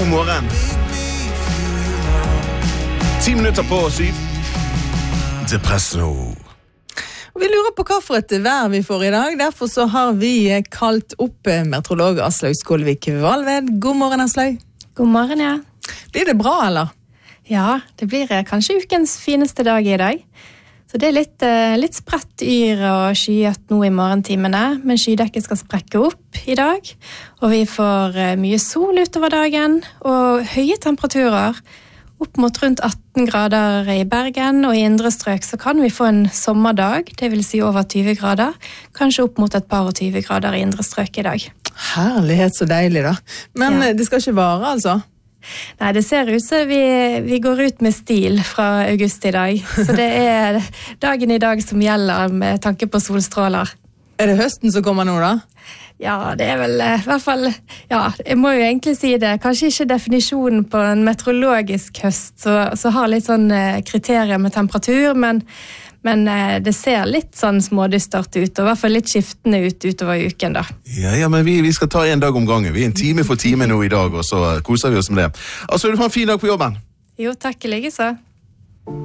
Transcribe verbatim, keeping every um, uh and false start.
God morgen. Ti minutter på syv. Depresso. Vi lurer på hva for et vær vi får i dag. Derfor så har vi kalt opp meteorolog Aslaug Skålevik-Valved. God morgen, Aslaug. God morgen, ja. Blir det bra, eller? Ja, det blir kanskje ukens fineste dag i dag. Så det er litt, litt spredt yr og skyet nå i morgentimene, men skydekket skal sprekke opp i dag. Og vi får mye sol utover dagen, og høye temperaturer. Opp mot rundt atten grader i Bergen, og i indre strøk så kan vi få en sommerdag, det vil si over tyve grader. Kanskje opp mot et par og tyve grader i indre strøk i dag. Herlighet, så deilig da. Men ja. Det skal ikke vare, altså? Nei, det ser ut som vi, vi går ut med stil fra august i dag. Så det er dagen i dag som gjelder med tanke på solstråler. Er det høsten som kommer nå da? Ja, det er vel i hvert fall, ja, jeg må jo egentlig si det. Kanskje ikke definisjonen på en meteorologisk høst, så, så har litt sånn kriterier med temperatur, men, men det ser litt sånn smådystert ut, og i hvert fall litt skiftende ut utover uken da. Ja, ja, men vi, vi skal ta en dag om gangen. Vi er en time for time nå i dag, og så koser vi oss med det. Altså, du får en fin dag på jobben. Jo, takk, like så.